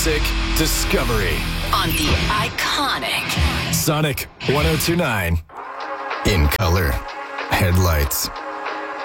music discovery on the iconic Sonic 102.9. In color, headlights,